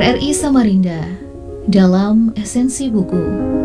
RRI Samarinda dalam Esensi Buku.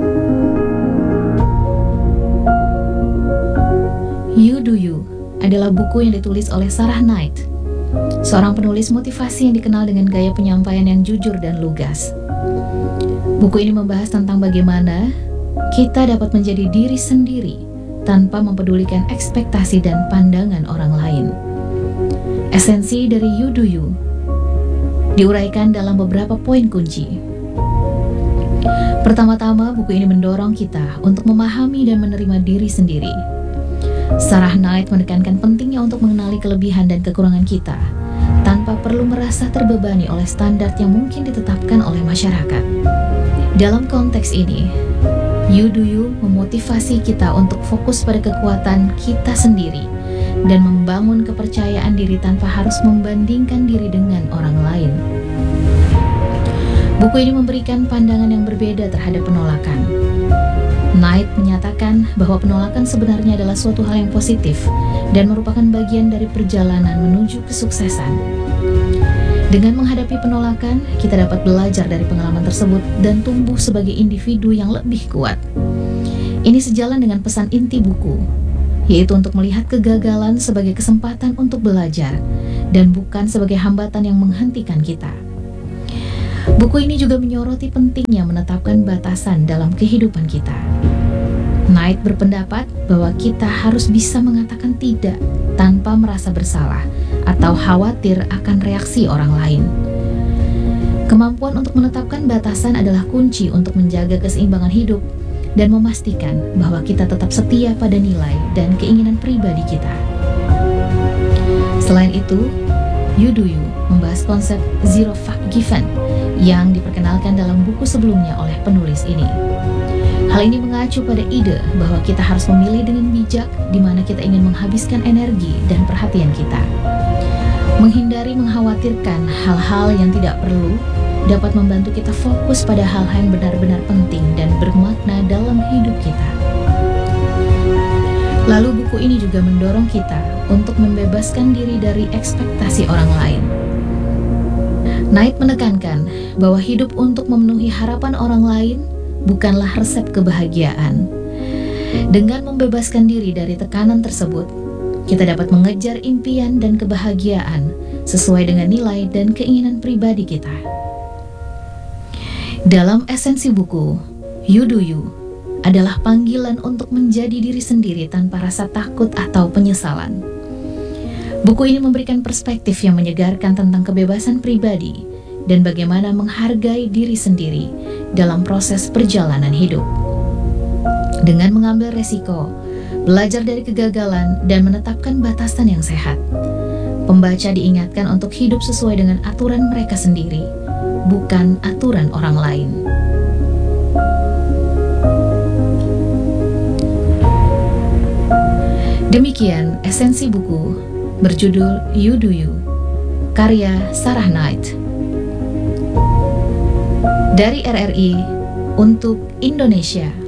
You Do You adalah buku yang ditulis oleh Sarah Knight, seorang penulis motivasi yang dikenal dengan gaya penyampaian yang jujur dan lugas. Buku ini membahas tentang bagaimana kita dapat menjadi diri sendiri tanpa mempedulikan ekspektasi dan pandangan orang lain. Esensi dari You Do You diuraikan dalam beberapa poin kunci. Pertama-tama, buku ini mendorong kita untuk memahami dan menerima diri sendiri. Sarah Knight menekankan pentingnya untuk mengenali kelebihan dan kekurangan kita tanpa perlu merasa terbebani oleh standar yang mungkin ditetapkan oleh masyarakat. Dalam konteks ini, You Do You memotivasi kita untuk fokus pada kekuatan kita sendiri dan membangun kepercayaan diri tanpa harus membandingkan diri dengan orang lain. Buku ini memberikan pandangan yang berbeda terhadap penolakan. Knight menyatakan bahwa penolakan sebenarnya adalah suatu hal yang positif dan merupakan bagian dari perjalanan menuju kesuksesan. Dengan menghadapi penolakan, kita dapat belajar dari pengalaman tersebut dan tumbuh sebagai individu yang lebih kuat. Ini sejalan dengan pesan inti buku, yaitu untuk melihat kegagalan sebagai kesempatan untuk belajar dan bukan sebagai hambatan yang menghentikan kita. Buku ini juga menyoroti pentingnya menetapkan batasan dalam kehidupan kita. Knight berpendapat bahwa kita harus bisa mengatakan tidak tanpa merasa bersalah atau khawatir akan reaksi orang lain. Kemampuan untuk menetapkan batasan adalah kunci untuk menjaga keseimbangan hidup dan memastikan bahwa kita tetap setia pada nilai dan keinginan pribadi kita. Selain itu, You Do You membahas konsep zero fuck given yang diperkenalkan dalam buku sebelumnya oleh penulis ini. Hal ini mengacu pada ide bahwa kita harus memilih dengan bijak di mana kita ingin menghabiskan energi dan perhatian kita. Menghindari mengkhawatirkan hal-hal yang tidak perlu dapat membantu kita fokus pada hal-hal yang benar-benar penting dan bermakna dalam hidup kita. Lalu buku ini juga mendorong kita untuk membebaskan diri dari ekspektasi orang lain. Knight menekankan bahwa hidup untuk memenuhi harapan orang lain bukanlah resep kebahagiaan. Dengan membebaskan diri dari tekanan tersebut, kita dapat mengejar impian dan kebahagiaan sesuai dengan nilai dan keinginan pribadi kita. Dalam esensi buku, You Do You adalah panggilan untuk menjadi diri sendiri tanpa rasa takut atau penyesalan. Buku ini memberikan perspektif yang menyegarkan tentang kebebasan pribadi dan bagaimana menghargai diri sendiri dalam proses perjalanan hidup. Dengan mengambil resiko, belajar dari kegagalan, dan menetapkan batasan yang sehat, pembaca diingatkan untuk hidup sesuai dengan aturan mereka sendiri, bukan aturan orang lain. Demikian esensi buku berjudul You Do You, karya Sarah Knight. Dari RRI untuk Indonesia.